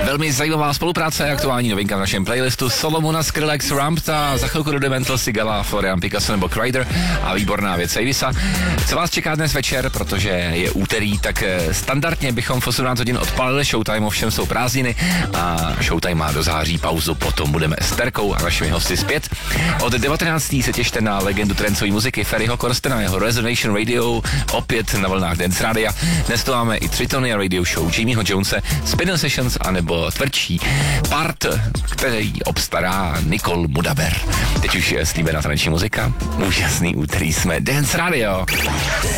Velmi zajímavá spolupráce, aktuální novinka v našem playlistu Solomona, Skrillex, Rump a za chvilku Rudimental, Sigala, Florian Picasso nebo Kryder a výborná věc Avisa. Co vás čeká dnes večer, protože je úterý, tak standardně bychom v 18 hodin odpálili Showtime, ovšem jsou prázdniny a Showtime má do září pauzu, potom budeme s Terkou a našimi hosty zpět. Od 19. se těšte na legendu trencové muziky Ferryho Korstena, jeho Reservation Radio, opět na vlnách Dance Radia. Dnes to máme i Tritonia Radio Show Jamieho Jonese, Spinal Sessions anebo tvrdší part, který obstará Nicole Mudaber. Teď už je slíbená taneční muzika. Úžasný úterý jsme Dance Radio.